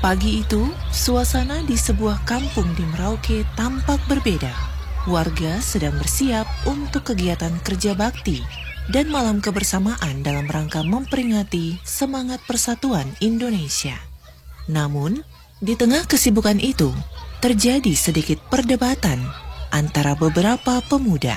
Pagi itu, suasana di sebuah kampung di Merauke tampak berbeda. Warga sedang bersiap untuk kegiatan kerja bakti dan malam kebersamaan dalam rangka memperingati semangat persatuan Indonesia. Namun, di tengah kesibukan itu, terjadi sedikit perdebatan antara beberapa pemuda.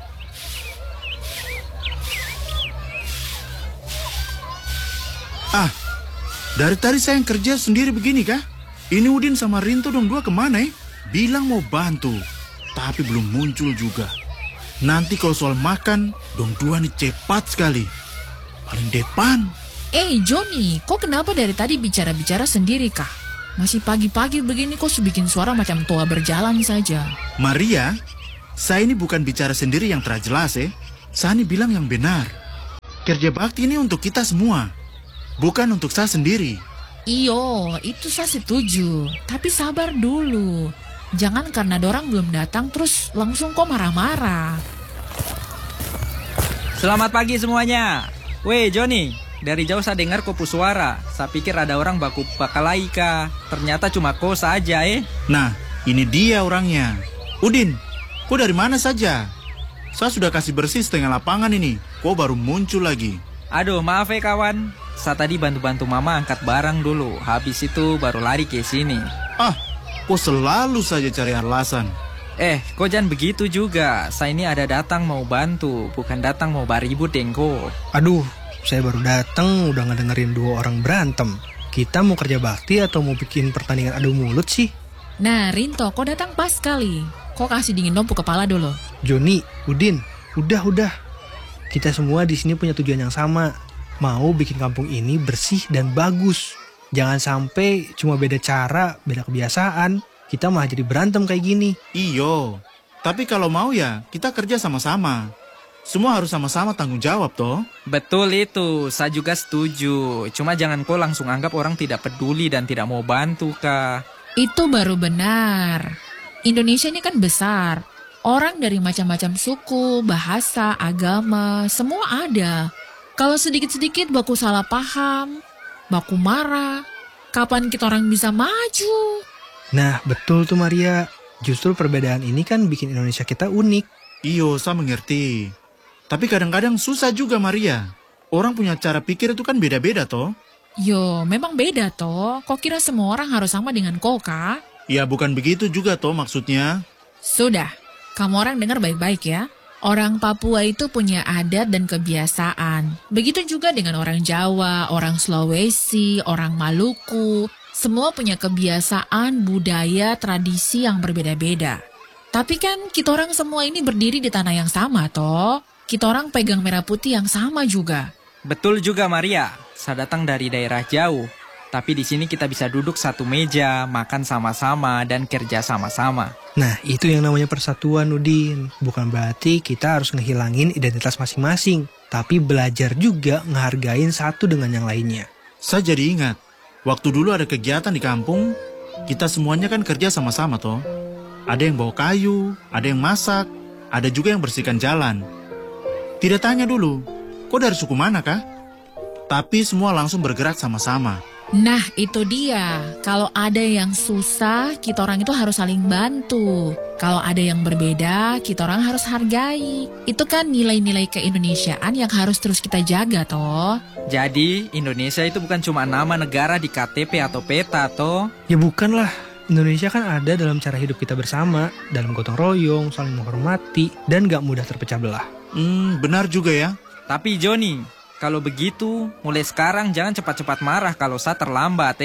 Dari tadi saya yang kerja sendiri begini kah? Ini Udin sama Rinto dong dua kemana ya? Bilang mau bantu, tapi belum muncul juga. Nanti kalau soal makan, dong dua nih cepat sekali. Paling depan. Johnny, kok kenapa dari tadi bicara-bicara sendiri kah? Masih pagi-pagi begini kok bikin suara macam tua berjalan saja. Maria, saya ini bukan bicara sendiri yang terjelas ya. Saya ini bilang yang benar. Kerja bakti ini untuk kita semua. Bukan untuk saya sendiri. Iyo, itu saya setuju. Tapi sabar dulu. Jangan karena dorang belum datang terus langsung kok marah-marah. Selamat pagi semuanya. Weh Johnny, dari jauh saya dengar kopu suara. Saya pikir ada orang baku pakalai kah. Ternyata cuma kau saja Nah, ini dia orangnya. Udin, kau dari mana saja? Saya sudah kasih bersih setengah lapangan ini. Kau baru muncul lagi. Aduh maaf kawan. Saya tadi bantu-bantu mama angkat barang dulu. Habis itu baru lari ke sini. Kau selalu saja cari alasan. Kau jangan begitu juga. Saya ini ada datang mau bantu, bukan datang mau baribut dengko. Aduh, saya baru datang udah ngedengerin dua orang berantem. Kita mau kerja bakti atau mau bikin pertandingan adu mulut sih? Nah, Rinto, kau datang pas sekali. Kau kasih dingin dompu kepala dulu. Joni, Udin, udah. Kita semua di sini punya tujuan yang sama. Mau bikin kampung ini bersih dan bagus. Jangan sampai cuma beda cara, beda kebiasaan. Kita malah jadi berantem kayak gini. Iyo, tapi kalau mau ya kita kerja sama-sama. Semua harus sama-sama tanggung jawab toh. Betul itu, saya juga setuju. Cuma jangan kau langsung anggap orang tidak peduli dan tidak mau bantu kah. Itu baru benar. Indonesia ini kan besar. Orang dari macam-macam suku, bahasa, agama, semua ada. Kalau sedikit-sedikit baku salah paham, baku marah, kapan kita orang bisa maju? Nah, betul tuh Maria. Justru perbedaan ini kan bikin Indonesia kita unik. Iyo, saya mengerti. Tapi kadang-kadang susah juga Maria. Orang punya cara pikir itu kan beda-beda toh. Yo, memang beda toh. Kok kira semua orang harus sama dengan kau kah? Ya bukan begitu juga toh maksudnya. Sudah, kamu orang dengar baik-baik ya. Orang Papua itu punya adat dan kebiasaan. Begitu juga dengan orang Jawa, orang Sulawesi, orang Maluku. Semua punya kebiasaan, budaya, tradisi yang berbeda-beda. Tapi kan kita orang semua ini berdiri di tanah yang sama toh. Kita orang pegang merah putih yang sama juga. Betul juga Maria, saya datang dari daerah jauh. Tapi di sini kita bisa duduk satu meja, makan sama-sama, dan kerja sama-sama. Nah, itu yang namanya persatuan, Udin. Bukan berarti kita harus ngehilangin identitas masing-masing. Tapi belajar juga ngehargain satu dengan yang lainnya. Saya jadi ingat, waktu dulu ada kegiatan di kampung, kita semuanya kan kerja sama-sama toh. Ada yang bawa kayu, ada yang masak, ada juga yang bersihkan jalan. Tidak tanya dulu, kok dari suku mana kah? Tapi semua langsung bergerak sama-sama. Nah, itu dia. Kalau ada yang susah, kita orang itu harus saling bantu. Kalau ada yang berbeda, kita orang harus hargai. Itu kan nilai-nilai keindonesiaan yang harus terus kita jaga, toh. Jadi, Indonesia itu bukan cuma nama negara di KTP atau peta, toh. Ya bukanlah. Indonesia kan ada dalam cara hidup kita bersama, dalam gotong royong, saling menghormati, dan gak mudah terpecah belah. Benar juga ya. Tapi Johnny, kalau begitu, mulai sekarang jangan cepat-cepat marah kalau saya terlambat,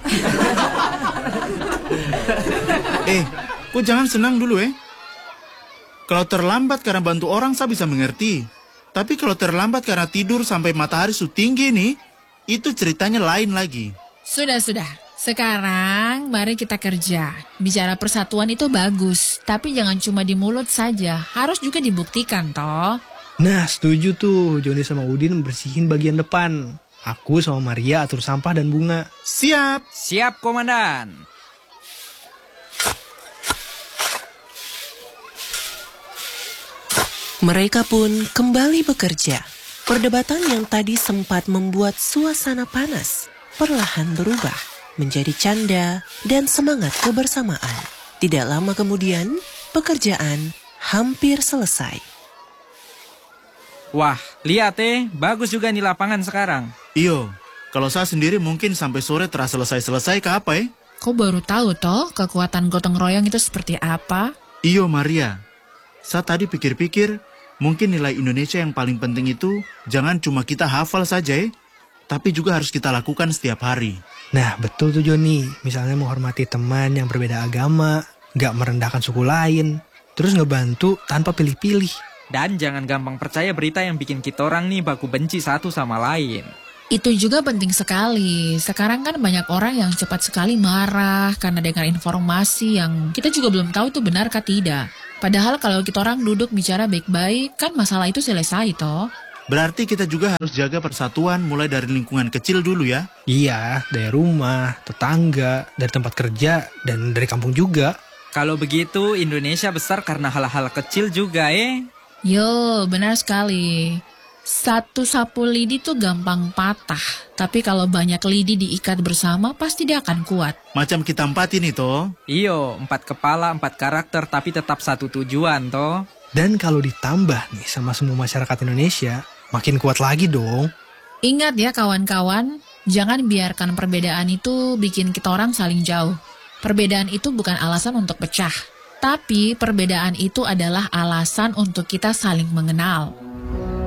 Kok jangan senang dulu Kalau terlambat karena bantu orang saya bisa mengerti. Tapi kalau terlambat karena tidur sampai matahari sudah tinggi nih, itu ceritanya lain lagi. Sudah. Sekarang mari kita kerja. Bicara persatuan itu bagus, tapi jangan cuma di mulut saja. Harus juga dibuktikan, toh. Nah, setuju tuh. Joni sama Udin bersihin bagian depan. Aku sama Maria atur sampah dan bunga. Siap. Siap, Komandan. Mereka pun kembali bekerja. Perdebatan yang tadi sempat membuat suasana panas perlahan berubah menjadi canda dan semangat kebersamaan. Tidak lama kemudian, pekerjaan hampir selesai. Wah, lihat bagus juga nih lapangan sekarang. Iyo, kalau saya sendiri mungkin sampai sore terasa selesai-selesai ke apa ya? Kau baru tahu toh kekuatan gotong royong itu seperti apa? Iyo Maria, saya tadi pikir-pikir mungkin nilai Indonesia yang paling penting itu jangan cuma kita hafal saja tapi juga harus kita lakukan setiap hari. Nah, betul tuh Joni. Misalnya menghormati teman yang berbeda agama, gak merendahkan suku lain, terus ngebantu tanpa pilih-pilih. Dan jangan gampang percaya berita yang bikin kita orang nih baku benci satu sama lain. Itu juga penting sekali. Sekarang kan banyak orang yang cepat sekali marah karena dengar informasi yang kita juga belum tahu tuh benar kah tidak. Padahal kalau kita orang duduk bicara baik-baik, kan masalah itu selesai toh. Berarti kita juga harus jaga persatuan mulai dari lingkungan kecil dulu ya. Iya, dari rumah, tetangga, dari tempat kerja, dan dari kampung juga. Kalau begitu Indonesia besar karena hal-hal kecil juga Yo, benar sekali. Satu sapu lidi tuh gampang patah. Tapi kalau banyak lidi diikat bersama, pasti dia akan kuat. Macam kita 4 ini toh. Iyo, 4 kepala, 4 karakter tapi tetap satu tujuan toh. Dan kalau ditambah nih sama semua masyarakat Indonesia, makin kuat lagi dong. Ingat ya kawan-kawan, jangan biarkan perbedaan itu bikin kita orang saling jauh. Perbedaan itu bukan alasan untuk pecah. Tapi perbedaan itu adalah alasan untuk kita saling mengenal.